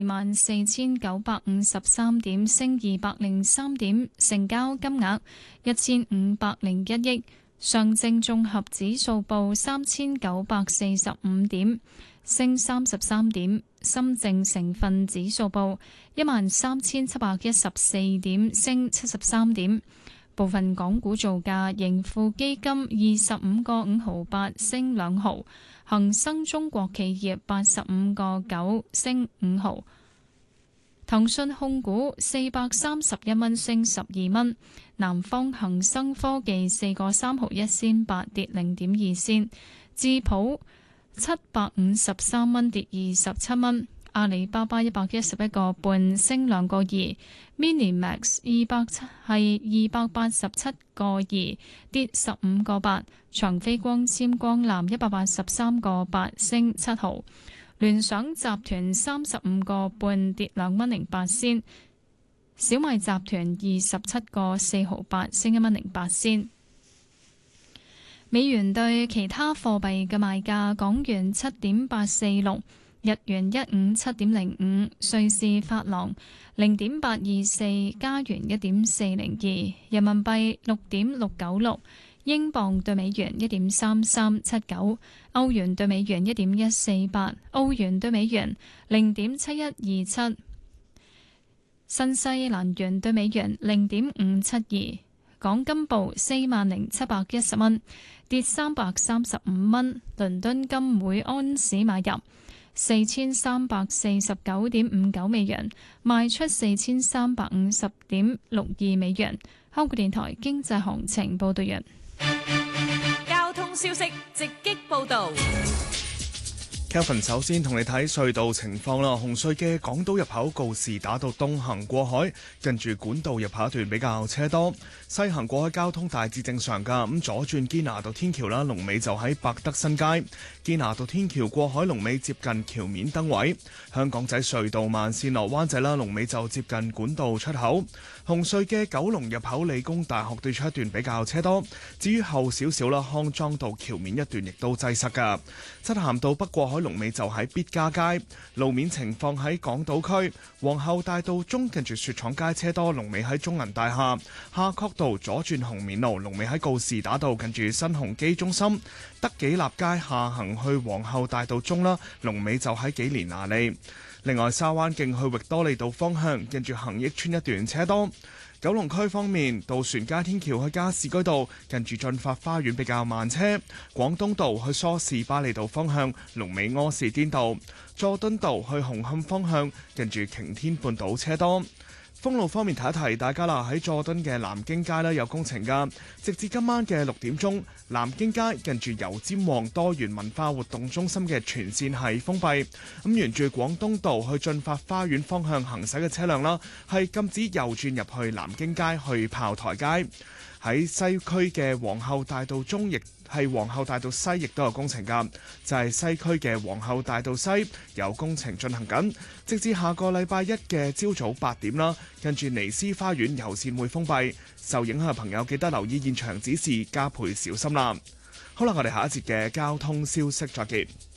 24,953點，升203點，成交金額1501億。上證綜合指數報3945點，升33點。深證成分指數報13,714點，升73點。部分港股造價：盈富基金25個5毫8升2毫，恒生中國企業85個9升5毫，騰訊控股431蚊升12蚊，南方恒生科技4個3毫1仙8跌0.2仙，智普753蚊跌27蚊。阿里巴巴111個半升2個2 ，Minimax 287個2跌15個8，長飛光纖光纜183個8升7毫，聯想集團35個半跌2蚊08仙，小米集團27個4毫8升1蚊08仙。美元對其他貨幣嘅賣價：港元7.846。日元157.05，瑞士法郎0.824，加元1.402，人民幣6.696，英鎊對美元1.3379，歐元對美元1.148，澳元對美元0.7127，新西蘭元對美元0.572。港金報40,710蚊，跌335蚊。倫敦金每安士買入4349.59美元，賣出4350.62美元。香港電台經濟行情報道完。 交通消息直擊報道。 Kevin 首先同你睇隧道情況啦。紅隧嘅港島入口告士打道東行過海，近住管道入口一段比較車多；西行過海交通大致正常㗎。咁左轉堅拿道天橋啦，龍尾就喺百德新街。堅拿道天橋過海龍尾接近橋面燈位。香港仔隧道慢線落灣仔啦，龍尾就接近管道出口。紅隧嘅九龍入口理工大學對出一段比較車多。至於後少少啦，康莊道橋面一段亦都擠塞㗎。漆咸道北過海龍尾就喺必嘉街。路面情況喺港島區皇后大道中近住雪廠街車多，龍尾喺中銀大廈。夏慤道左轉紅棉路，龍尾喺告士打道近住新鴻基中心。德己立街下行去皇后大道中啦，龍尾就喺紀連拿利。另外沙灣徑去域多利道方向近住恒益村一段車多。九龍區方面，渡船街天橋去加士居道近住進發花園比較慢車；廣東道去梳士巴利道方向龍尾柯士甸道；佐敦道去紅磡方向近住擎天半島車多。封路方面提一提大家啦，喺佐敦嘅南京街呢有工程㗎，直至今晚嘅6點鐘，南京街近住油尖旺多元文化活動中心嘅全線係封閉。咁沿住廣東道去進發花園方向行駛嘅車輛啦，係禁止右轉入去南京街去炮台街。喺西區嘅皇后大道中，亦係皇后大道西，亦都有工程㗎，就係西區嘅皇后大道西有工程進行緊，直至下個禮拜一嘅朝早8點啦。跟住尼斯花園油線會封閉，受影響嘅朋友記得留意現場指示，加倍小心啦。好啦，我哋下一節嘅交通消息再見。